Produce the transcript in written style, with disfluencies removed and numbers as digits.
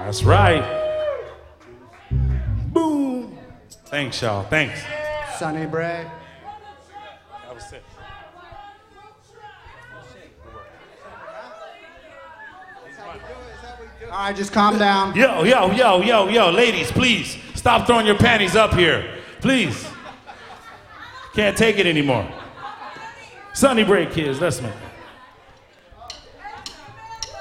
That's right. Boom. Thanks, y'all. Thanks. Sonny Bragg. That was it. All right, just calm down. Yo, ladies, please stop throwing your panties up here. Please. Can't take it anymore. Sonny Bragg kids, let's make it.